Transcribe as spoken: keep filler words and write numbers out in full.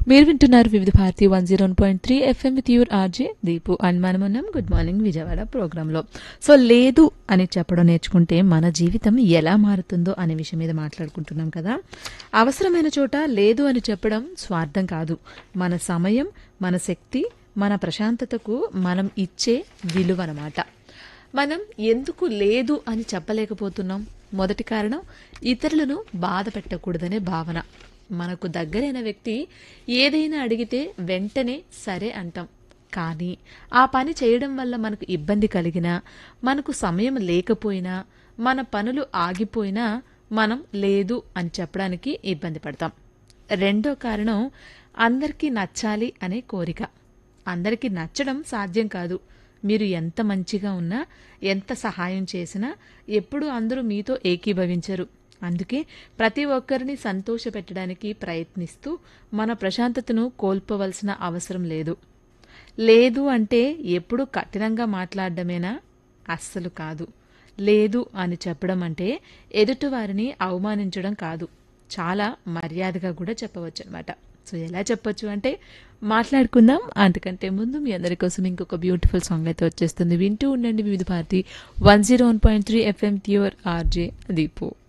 మీరు వింటున్నారు వివిధ Bharati one zero point three FM with your RJ Deepu and మనం ఉన్నాం గుడ్ మార్నింగ్ విజయవాడ ప్రోగ్రాంలో. సో లేదు అని చెప్పడం నేర్చుకుంటే మన జీవితం ఎలా మారుతుందో అనే విషయం మీద మాట్లాడుకుంటున్నాం కదా. అవసరమైన చోట లేదు అని చెప్పడం స్వార్థం కాదు, మన సమయం, మన శక్తి, మన ప్రశాంతతకు మనం ఇచ్చే విలువ అన్నమాట. మనం ఎందుకు లేదు అని చెప్పలేకపోతున్నాం? మొదటి కారణం ఇతరులను బాధ పెట్టకూడదనే భావన. మనకు దగ్గరైన వ్యక్తి ఏదైనా అడిగితే వెంటనే సరే అంటాం. కానీ ఆ పని చేయడం వల్ల మనకు ఇబ్బంది కలిగినా, మనకు సమయం లేకపోయినా, మన పనులు ఆగిపోయినా మనం లేదు అని చెప్పడానికి ఇబ్బంది పడతాం. రెండో కారణం అందరికీ నచ్చాలి అనే కోరిక. అందరికీ నచ్చడం సాధ్యం కాదు. మీరు ఎంత మంచిగా ఉన్నా, ఎంత సహాయం చేసినా ఎప్పుడూ అందరూ మీతో ఏకీభవించరు. అందుకే ప్రతి ఒక్కరిని సంతోషపెట్టడానికి ప్రయత్నిస్తూ మన ప్రశాంతతను కోల్పోవలసిన అవసరం లేదు. లేదు అంటే ఎప్పుడూ కఠినంగా మాట్లాడడమేనా? అస్సలు కాదు. లేదు అని చెప్పడం అంటే ఎదుటివారిని అవమానించడం కాదు, చాలా మర్యాదగా కూడా చెప్పవచ్చు అనమాట. సో ఎలా చెప్పొచ్చు అంటే మాట్లాడుకుందాం. అంతకంటే ముందు మీ అందరి కోసం ఇంకొక బ్యూటిఫుల్ సాంగ్ అయితే వచ్చేస్తుంది. వింటూ ఉండండి వివిధ Bharati one zero one point three FM త్యూర్ RJ Deepu.